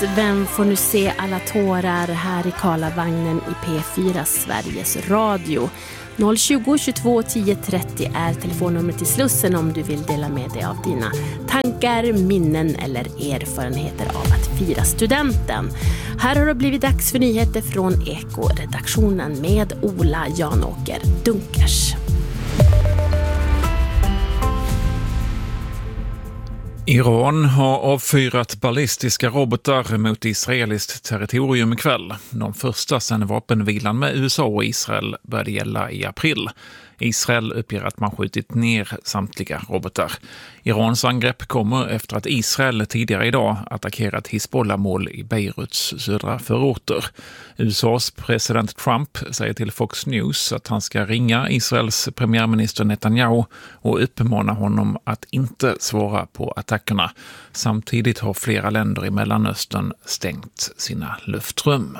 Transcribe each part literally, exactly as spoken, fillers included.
Dags, vem får nu se alla tårar här i Karlavagnen i P fyra Sveriges Radio. noll tjugo, tjugotvå, tio trettio är telefonnumret till Slussen om du vill dela med dig av dina tankar, minnen eller erfarenheter av att fira studenten. Här har det blivit dags för nyheter från Eko-redaktionen med Ola Janåker Dunkers. Iran har avfyrat ballistiska robotar mot israeliskt territorium ikväll. De första sedan vapenvilan med U S A och Israel började gälla i april. Israel uppger att man skjutit ner samtliga robotar. Irans angrepp kommer efter att Israel tidigare idag attackerat Hizbollah-mål i Beiruts södra förorter. U S A:s president Trump säger till Fox News att han ska ringa Israels premiärminister Netanyahu och uppmana honom att inte svara på attackerna. Samtidigt har flera länder i Mellanöstern stängt sina luftrum.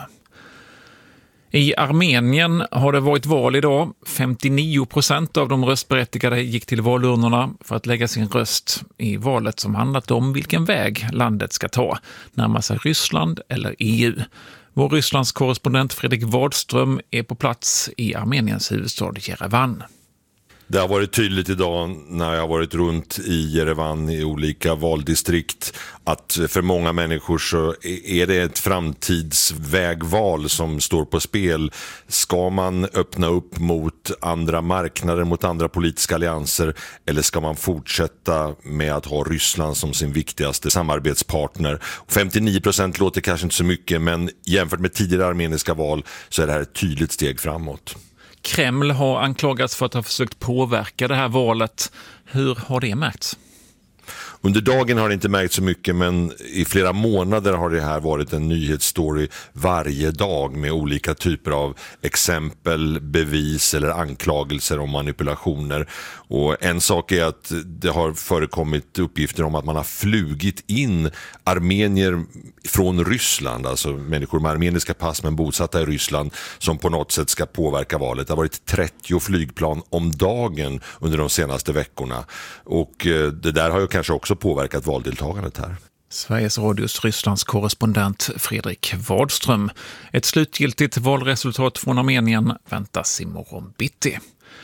I Armenien har det varit val idag. femtionio procent av de röstberättigade gick till valurnorna för att lägga sin röst i valet som handlat om vilken väg landet ska ta, närma sig Ryssland eller E U. Vår Rysslands korrespondent Fredrik Wadström är på plats i Armeniens huvudstad Jerevan. Det har varit tydligt idag när jag har varit runt i Jerevan i olika valdistrikt att för många människor så är det ett framtidsvägval som står på spel. Ska man öppna upp mot andra marknader, mot andra politiska allianser, eller ska man fortsätta med att ha Ryssland som sin viktigaste samarbetspartner? femtionio procent låter kanske inte så mycket, men jämfört med tidigare armeniska val så är det här ett tydligt steg framåt. Kreml har anklagats för att ha försökt påverka det här valet. Hur har det märkts? Under dagen har det inte märkt så mycket, men i flera månader har det här varit en nyhetsstory varje dag med olika typer av exempel, bevis eller anklagelser om manipulationer. Och en sak är att det har förekommit uppgifter om att man har flugit in armenier från Ryssland, alltså människor med armeniska pass men bosatta i Ryssland, som på något sätt ska påverka valet. Det har varit trettio flygplan om dagen under de senaste veckorna, och det där har ju kanske också påverkat valdeltagandet här. Sveriges Radios Rysslands korrespondent Fredrik Wadström. Ett slutgiltigt valresultat från Armenien väntas imorgon bitti.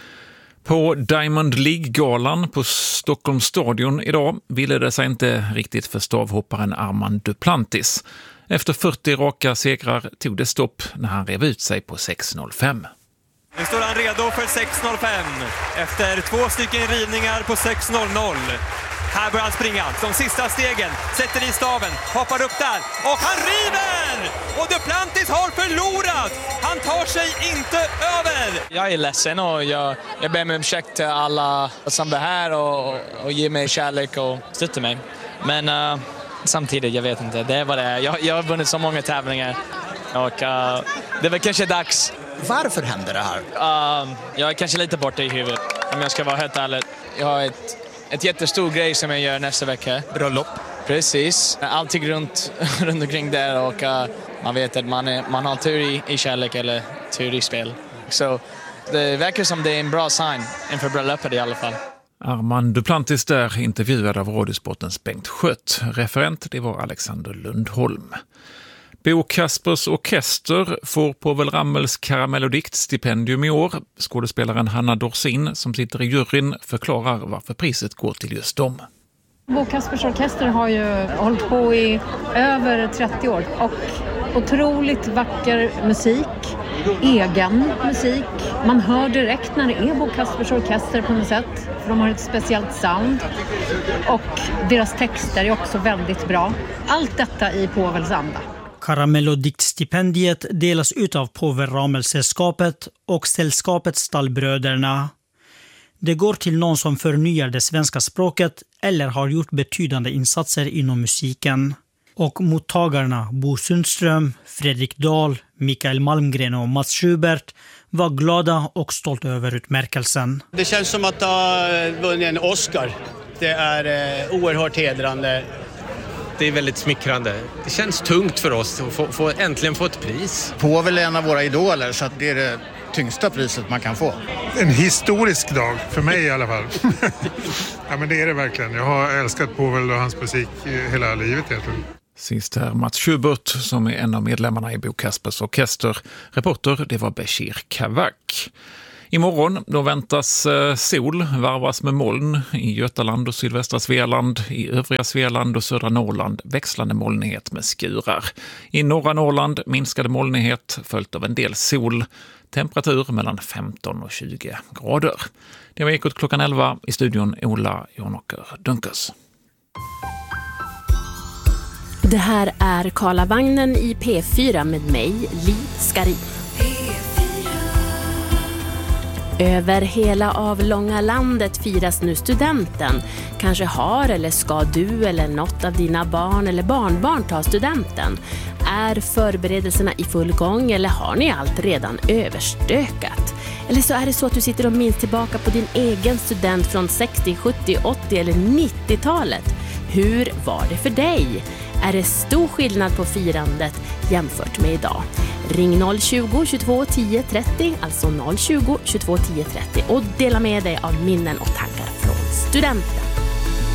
På Diamond League-galan på Stockholms stadion idag ville det sig inte riktigt för stavhopparen Armand Duplantis. Efter fyrtio raka segrar tog det stopp när han rev ut sig på sex noll fem. Nu står han redo för sex noll fem efter två stycken rivningar på sex noll noll. Här börjar han springa, de sista stegen, sätter i staven, hoppar upp där och han river! Och Duplantis har förlorat! Han tar sig inte över! Jag är ledsen och jag, jag ber mig om ursäkt till alla som är här och, och ger mig kärlek och stöttar mig. Men uh, samtidigt, jag vet inte, det är vad det är. Jag, jag har vunnit så många tävlingar och uh, det är väl kanske dags. Varför händer det här? Uh, jag är kanske lite borta i huvudet, om jag ska vara helt ärlig. Jag har ett... Ett jättestor grej som jag gör nästa vecka. Bröllop. Precis. Allting runt, runt omkring där och uh, man vet att man, är, man har tur i, i kärlek eller tur i spel. Så det verkar som det är en bra sign inför bröllopet i alla fall. Armand Duplantis där, intervjuad av Radiosportens Bengt Schött. Referent, det var Alexander Lundholm. Bo Kaspers Orkester får Povel Ramels Karamellodikt-stipendium i år. Skådespelaren Hanna Dorsin, som sitter i juryn, förklarar varför priset går till just dem. Bo Kaspers Orkester har ju hållit på i över trettio år och otroligt vacker musik, egen musik. Man hör direkt när det är Bo Kaspers Orkester på något sätt, för de har ett speciellt sound. Och deras texter är också väldigt bra. Allt detta i Povels anda. Karamellodiktstipendiet delas ut av Povel Ramel-sällskapet och sällskapet Stallbröderna. Det går till någon som förnyar det svenska språket eller har gjort betydande insatser inom musiken. Och mottagarna Bo Sundström, Fredrik Dahl, Mikael Malmgren och Mats Schubert var glada och stolt över utmärkelsen. Det känns som att ha vunnit en Oscar. Det är eh, oerhört hedrande. Det är väldigt smickrande. Det känns tungt för oss att få, få, äntligen få ett pris. Povel är en av våra idoler, så att det är det tyngsta priset man kan få. En historisk dag, för mig i alla fall. Ja, men det är det verkligen. Jag har älskat Povel och hans musik hela livet egentligen. Sist här Mats Schubert som är en av medlemmarna i Bo Kaspers orkester. Reporter, det var Bashir Kavak. Imorgon då väntas sol varvas med moln i Götaland och sydvästra Svealand, i övriga Svealand och södra Norrland växlande molnighet med skurar. I norra Norrland minskade molnighet följt av en del sol, temperatur mellan femton och tjugo grader. Det var Ekot klockan elva, i studion Ola Jonåker Dunkers. Det här är Karlavagnen i P fyra med mig, Li Skari. Över hela avlånga landet firas nu studenten. Kanske har eller ska du eller något av dina barn eller barnbarn ta studenten. Är förberedelserna i full gång eller har ni allt redan överstökat? Eller så är det så att du sitter och minns tillbaka på din egen student från sextio, sjuttio, åttio eller nittiotalet. Hur var det för dig? Är det stor skillnad på firandet jämfört med idag? Ring noll tjugo, tjugotvå, tio, trettio, alltså noll tjugo, tjugotvå, tio, trettio och dela med dig av minnen och tankar från studenten.